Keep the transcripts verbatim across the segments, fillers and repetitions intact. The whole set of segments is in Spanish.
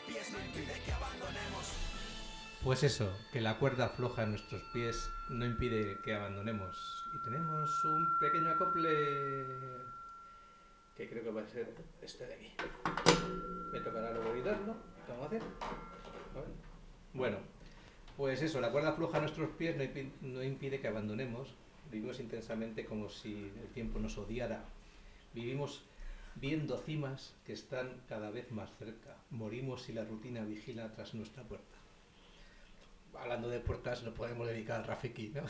pies no impide que abandonemos. Pues eso, que la cuerda floja en nuestros pies no impide que abandonemos. Y tenemos un pequeño acople que creo que va a ser este de aquí. Me tocará luego editarlo. ¿Qué vamos a hacer? A ver. Bueno, pues eso, la cuerda floja a nuestros pies no impi- no impide que abandonemos. Vivimos intensamente como si el tiempo nos odiara. Vivimos viendo cimas que están cada vez más cerca. Morimos si la rutina vigila tras nuestra puerta. Hablando de puertas, nos podemos dedicar al Rafiki, ¿no?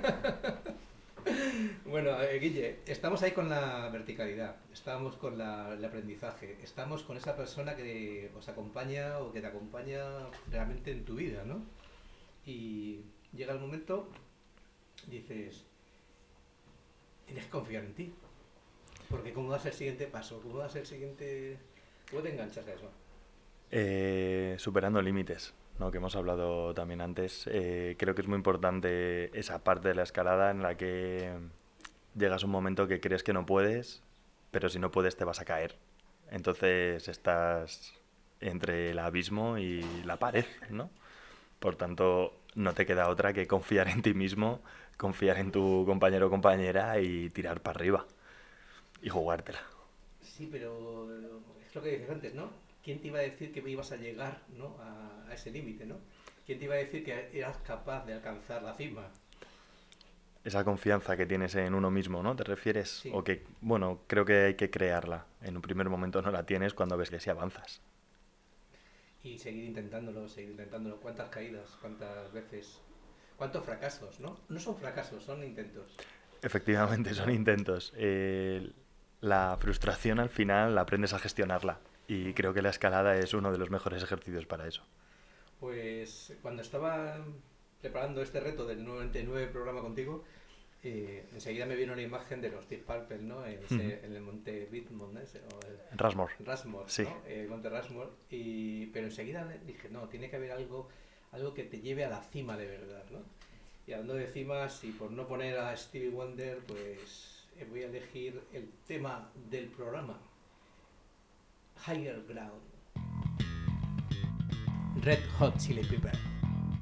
Bueno, eh, Guille, estamos ahí con la verticalidad, estamos con la- el aprendizaje, estamos con esa persona que os acompaña o que te acompaña realmente en tu vida, ¿no? Y llega el momento, dices, tienes que confiar en ti, porque ¿cómo das el siguiente paso? ¿Cómo das el siguiente...? ¿Cómo te enganchas a eso? Eh, superando límites, ¿no? Que hemos hablado también antes. Eh, creo que es muy importante esa parte de la escalada en la que llegas a un momento que crees que no puedes, pero si no puedes te vas a caer. Entonces estás entre el abismo y la pared, ¿no? Por tanto, no te queda otra que confiar en ti mismo, confiar en tu compañero o compañera y tirar para arriba y jugártela. Sí, pero es lo que dices antes, ¿no? ¿Quién te iba a decir que ibas a llegar, ¿no? a, a ese límite, ¿no? ¿Quién te iba a decir que eras capaz de alcanzar la cima? Esa confianza que tienes en uno mismo, ¿no? ¿Te refieres? Sí. O que, bueno, creo que hay que crearla. En un primer momento no la tienes cuando ves que sí avanzas. Y seguir intentándolo, seguir intentándolo. ¿Cuántas caídas? ¿Cuántas veces? ¿Cuántos fracasos? ¿No? No son fracasos, son intentos. Efectivamente, son ¿No? intentos. Eh, la frustración al final aprendes a gestionarla. Y creo que la escalada es uno de los mejores ejercicios para eso. Pues cuando estaba preparando este reto del noventa y nueve programa contigo, eh, enseguida me vino una imagen de los Deep Purple, ¿no? En, ese- en el monte Richmond, ¿no? Ese, o el, Rasmore. Rushmore, Sí. ¿no? El Monte Rushmore. Y, pero enseguida dije, no, tiene que haber algo, algo que te lleve a la cima de verdad, ¿no? Y hablando de cimas, y por no poner a Stevie Wonder, pues eh, voy a elegir el tema del programa, Higher Ground. Red Hot Chili Pepper.